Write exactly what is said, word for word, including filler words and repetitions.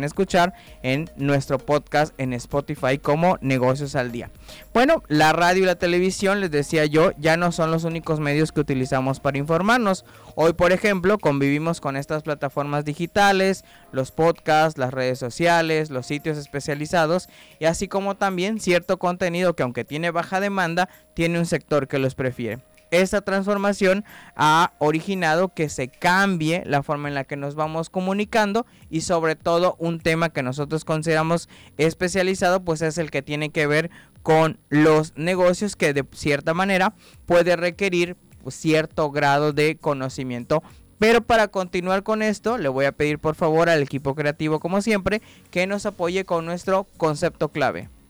pueden escuchar en nuestro podcast en Spotify como Negocios al Día. Bueno, la radio y la televisión, les decía yo, ya no son los únicos medios que utilizamos para informarnos. Hoy, por ejemplo, convivimos con estas plataformas digitales, los podcasts, las redes sociales, los sitios especializados y así como también cierto contenido que, aunque tiene baja demanda, tiene un sector que los prefiere. Esta transformación ha originado que se cambie la forma en la que nos vamos comunicando y sobre todo un tema que nosotros consideramos especializado, pues es el que tiene que ver con los negocios, que de cierta manera puede requerir cierto grado de conocimiento. Pero para continuar con esto, le voy a pedir por favor al equipo creativo, como siempre, que nos apoye con nuestro concepto clave.